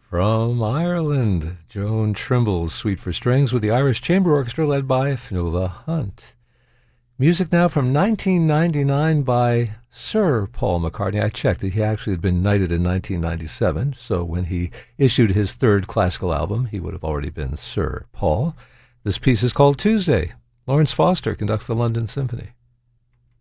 From Ireland, Joan Trimble's Suite for Strings with the Irish Chamber Orchestra led by Fionnuala Hunt. Music now from 1999 by Sir Paul McCartney. I checked it. He actually had been knighted in 1997, so when he issued his third classical album, he would have already been Sir Paul. This piece is called Tuesday. Lawrence Foster conducts the London Symphony.